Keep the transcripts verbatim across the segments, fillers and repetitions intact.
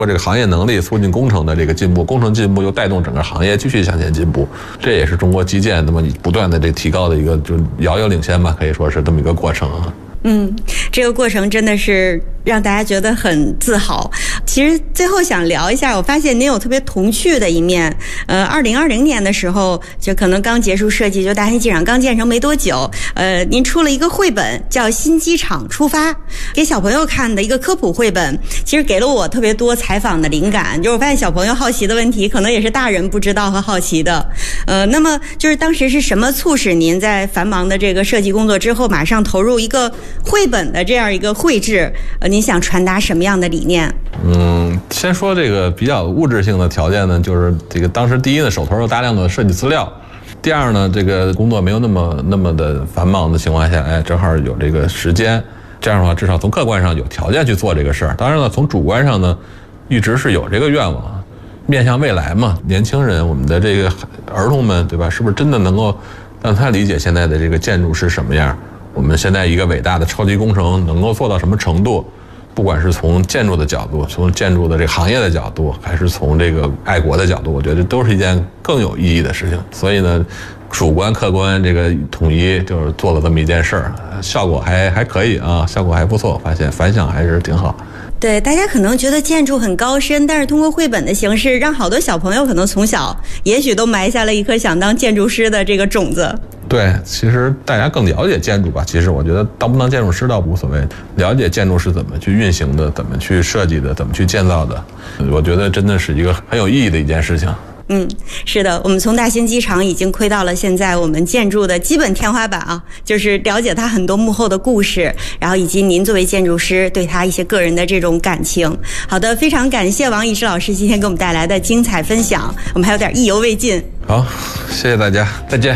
这个行业能力促进工程的这个进步，工程进步又带动整个行业继续向前进步，这也是中国基建那么不断的这提高的一个就遥遥领先吧，可以说是这么一个过程啊。 嗯，这个过程真的是让大家觉得很自豪。其实最后想聊一下，我发现您有特别童趣的一面。呃，二零二零年的时候，就可能刚结束设计，就大兴机场刚建成没多久。呃，您出了一个绘本，叫《新机场出发》，给小朋友看的一个科普绘本。其实给了我特别多采访的灵感，就是我发现小朋友好奇的问题，可能也是大人不知道和好奇的。呃，那么就是当时是什么促使您在繁忙的这个设计工作之后，马上投入一个绘本的这样一个绘制？呃，您想传达什么样的理念？ 嗯，先说这个比较物质性的条件呢，就是这个当时第一呢，手头有大量的设计资料；第二呢，这个工作没有那么那么的繁忙的情况下，哎，正好有这个时间，这样的话，至少从客观上有条件去做这个事儿。当然了，从主观上呢，一直是有这个愿望，面向未来嘛，年轻人，我们的这个儿童们，对吧？是不是真的能够让他理解现在的这个建筑是什么样？我们现在一个伟大的超级工程能够做到什么程度？不管是从建筑的角度，从建筑的这个行业的角度，还是从这个爱国的角度，我觉得都是一件更有意义的事情。所以呢，主观客观这个统一，就是做了这么一件事儿，效果还还可以啊，效果还不错，发现反响还是挺好。 对，大家可能觉得建筑很高深，但是通过绘本的形式，让好多小朋友可能从小也许都埋下了一颗想当建筑师的这个种子。 对，其实大家更了解建筑吧。其实我觉得当不当建筑师倒无所谓，了解建筑是怎么去运行的，怎么去设计的，怎么去建造的，我觉得真的是一个很有意义的一件事情。 嗯，是的，我们从大兴机场已经窥到了现在我们建筑的基本天花板啊，就是了解它很多幕后的故事，然后以及您作为建筑师对它一些个人的这种感情。好的，非常感谢王逸之老师今天给我们带来的精彩分享，我们还有点意犹未尽。 好，谢谢大家，再见。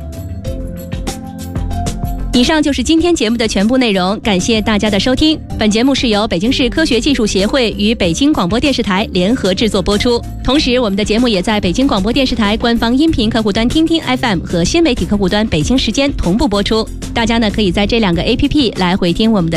以上就是今天节目的全部内容，感谢大家的收听。本节目是由北京市科学技术协会与北京广播电视台联合制作播出，同时我们的节目也在北京广播电视台官方音频客户端听听 F M 和新媒体客户端北京时间同步播出。大家呢可以在这两个 A P P 来回听我们的